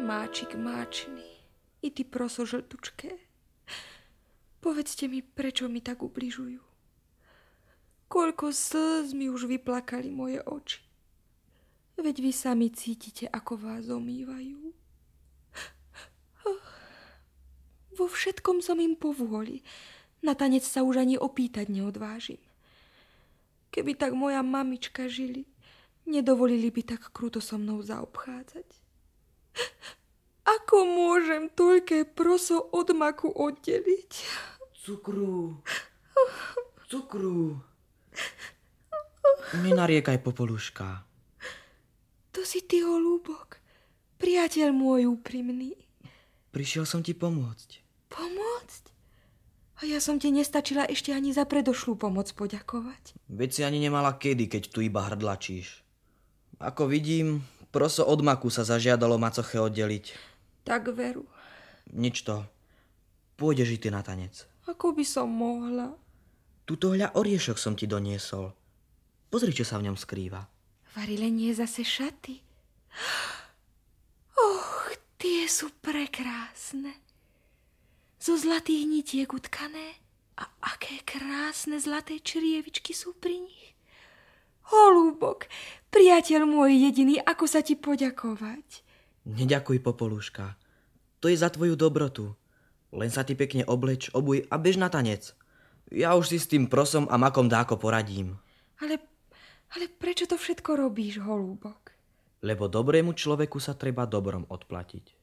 Máčik máčný, i ty proso žltučké. Povedzte mi, prečo mi tak ubližujú. Koľko slz mi už vyplakali moje oči. Veď vy sami cítite, ako vás omývajú. Vo všetkom som im povôli. Na tanec sa už ani opýtať neodvážim. Keby tak moja mamička žili, nedovolili by tak kruto so mnou zaobchádzať. Ako môžem toľké proso od maku oddeliť? Cukru. Nenariekaj, Popoluška. To si ty, holúbok, priateľ môj úprimný. Prišiel som ti pomôcť. Pomôcť? A ja som ti nestačila ešte ani za predošlú pomoc poďakovať. Veď si ani nemala kedy, keď tu iba hrdlačíš. Ako vidím, proso od maku sa zažiadalo macoche oddeliť. Tak veru. Nič to. Pôjdeš i ty na tanec. Ako by som mohla? Tuto hľa oriešok som ti doniesol. Pozri, čo sa v ňom skrýva. Varile nie zase šaty. Tie sú prekrásne. Zo zlatých nitiek utkané. A aké krásne zlaté črievičky sú pri nich. Holúbok, priateľ môj jediný, ako sa ti poďakovať? Neďakuj, Popoluška. To je za tvoju dobrotu. Len sa ty pekne obleč, obuj a bež na tanec. Ja už si s tým prosom a makom dáko poradím. Ale prečo to všetko robíš, holúbok? Lebo dobrému človeku sa treba dobrom odplatiť.